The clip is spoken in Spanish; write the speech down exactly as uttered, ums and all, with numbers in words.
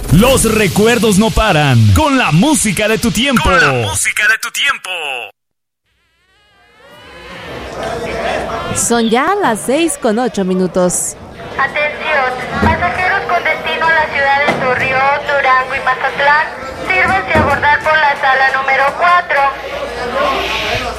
Los recuerdos no paran. Con la música de tu tiempo. Con la música de tu tiempo. Son ya las seis con ocho minutos. Atención, pasajeros con destino a las ciudades de Torreón, Durango y Mazatlán, sírvanse a abordar por la sala número cuatro.